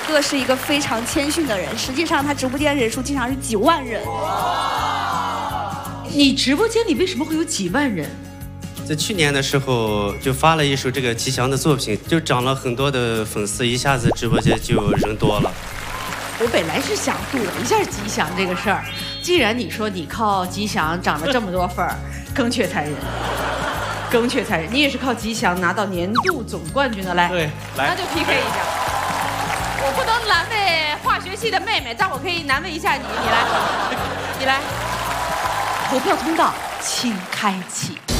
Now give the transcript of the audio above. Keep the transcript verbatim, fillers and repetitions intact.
哥是一个非常谦逊的人，实际上他直播间人数经常是几万人。 你直播间里为什么会有几万人？ 在去年的时候就发了一首这个吉祥的作品，就涨了很多的粉丝，一下子直播间就人多了。 我本来是想躲一下吉祥这个事儿，既然你说你靠吉祥涨了这么多分儿，更确残忍，更确残忍。你也是靠吉祥拿到年度总冠军的，来， 对，来， 那就 P K 一下。我不能难为化学系的妹妹，但我可以难为一下你，你来，你来。投票通道请开启。